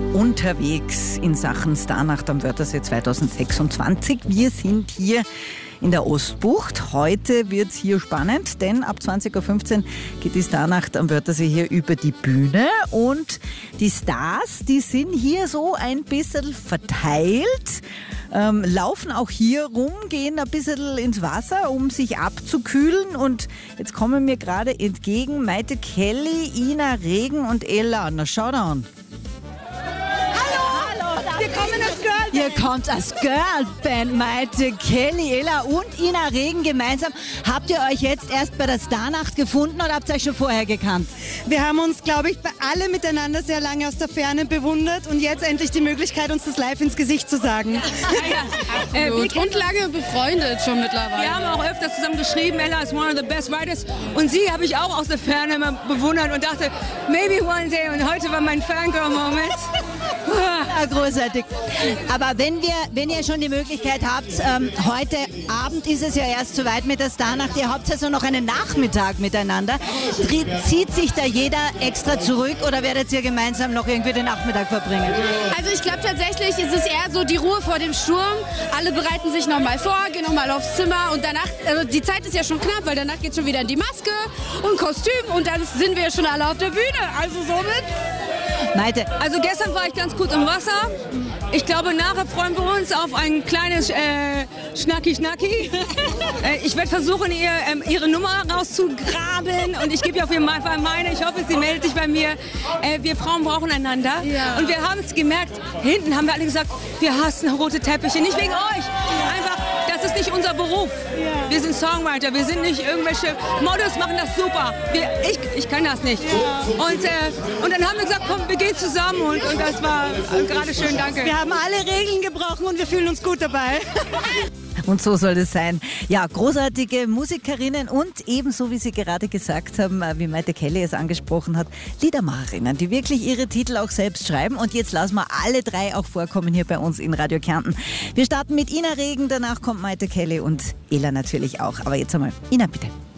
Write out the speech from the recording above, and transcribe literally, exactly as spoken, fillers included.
unterwegs in Sachen Starnacht am Wörthersee zwanzig sechsundzwanzig. Wir sind hier in der Ostbucht. Heute wird es hier spannend, denn ab zwanzig Uhr fünfzehn geht die Starnacht am Wörthersee hier über die Bühne. Und die Stars, die sind hier so ein bisschen verteilt, ähm, laufen auch hier rum, gehen ein bisschen ins Wasser, um sich abzukühlen. Und jetzt kommen mir gerade entgegen Maite Kelly, Ina Regen und Ella. Na, schau da an. Wir kommen als Girlband. Ihr kommt als Girlband, Maite Kelly, Ella und Ina Regen gemeinsam. Habt ihr euch jetzt erst bei der Starnacht gefunden oder habt ihr euch schon vorher gekannt? Wir haben uns, glaube ich, alle miteinander sehr lange aus der Ferne bewundert und jetzt endlich die Möglichkeit, uns das live ins Gesicht zu sagen. Ja, äh, wir sind lange befreundet schon mittlerweile. Wir haben auch öfter zusammen geschrieben, Ella is one of the best writers. Und sie habe ich auch aus der Ferne immer bewundert und dachte, maybe one day. Und heute war mein Fangirl-Moment. Ja, großartig. Aber wenn wir, wenn ihr schon die Möglichkeit habt, ähm, heute Abend ist es ja erst soweit mit der Starnacht, ihr habt also noch einen Nachmittag miteinander. Zieht sich da jeder extra zurück oder werdet ihr gemeinsam noch irgendwie den Nachmittag verbringen? Also ich glaube tatsächlich ist es eher so die Ruhe vor dem Sturm. Alle bereiten sich nochmal vor, gehen nochmal aufs Zimmer und danach, also die Zeit ist ja schon knapp, weil danach geht schon wieder in die Maske und Kostüm und dann sind wir schon alle auf der Bühne. Also somit... Maite. Also gestern war ich ganz kurz im Wasser. Ich glaube, nachher freuen wir uns auf ein kleines äh, Schnacki-Schnacki. äh, ich werde versuchen, ihr, ähm, ihre Nummer rauszugraben und ich gebe ihr auf jeden Fall meine. Ich hoffe, sie meldet sich bei mir. Äh, wir Frauen brauchen einander. Ja. Und wir haben es gemerkt, hinten haben wir alle gesagt, wir hassen rote Teppiche. Nicht wegen euch. Einfach, das ist nicht unser Beruf. Ja. Wir sind Songwriter, wir sind nicht irgendwelche Models, machen das super. Wir, ich, ich kann das nicht. Ja. Und, äh, und dann haben wir gesagt, komm, wir gehen zusammen und, und das war äh, gerade schön, danke. Wir haben alle Regeln gebrochen und wir fühlen uns gut dabei. Und so soll es sein. Ja, großartige Musikerinnen und ebenso, wie Sie gerade gesagt haben, wie Maite Kelly es angesprochen hat, Liedermacherinnen, die wirklich ihre Titel auch selbst schreiben. Und jetzt lassen wir alle drei auch vorkommen hier bei uns in Radio Kärnten. Wir starten mit Ina Regen, danach kommt Maite Kelly und Ella natürlich auch. Aber jetzt einmal, Ina, bitte.